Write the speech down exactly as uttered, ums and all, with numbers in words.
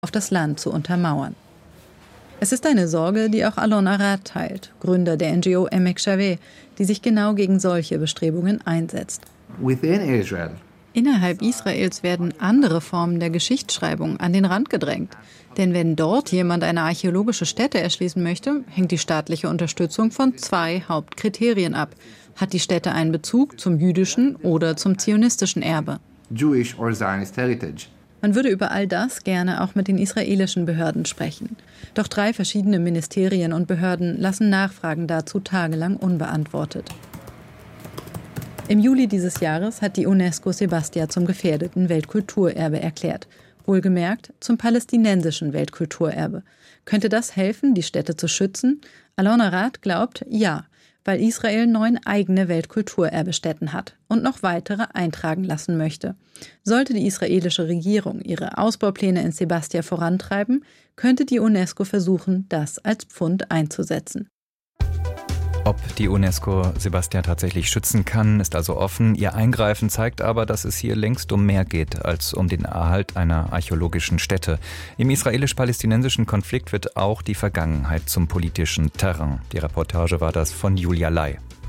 auf das Land zu untermauern. Es ist eine Sorge, die auch Alon Arad teilt, Gründer der N G O Emek Shaveh, die sich genau gegen solche Bestrebungen einsetzt. Within Israel. Innerhalb Israels werden andere Formen der Geschichtsschreibung an den Rand gedrängt. Denn wenn dort jemand eine archäologische Stätte erschließen möchte, hängt die staatliche Unterstützung von zwei Hauptkriterien ab. Hat die Stätte einen Bezug zum jüdischen oder zum zionistischen Erbe? Jewish or Zionist heritage. Man würde über all das gerne auch mit den israelischen Behörden sprechen. Doch drei verschiedene Ministerien und Behörden lassen Nachfragen dazu tagelang unbeantwortet. Im Juli dieses Jahres hat die UNESCO Sebastia zum gefährdeten Weltkulturerbe erklärt. Wohlgemerkt zum palästinensischen Weltkulturerbe. Könnte das helfen, die Stätte zu schützen? Alon Arad glaubt, ja, weil Israel neun eigene Weltkulturerbestätten hat und noch weitere eintragen lassen möchte. Sollte die israelische Regierung ihre Ausbaupläne in Sebastia vorantreiben, könnte die UNESCO versuchen, das als Pfund einzusetzen. Ob die UNESCO Sebastia tatsächlich schützen kann, ist also offen. Ihr Eingreifen zeigt aber, dass es hier längst um mehr geht als um den Erhalt einer archäologischen Stätte. Im israelisch-palästinensischen Konflikt wird auch die Vergangenheit zum politischen Terrain. Die Reportage war das von Julia Lai.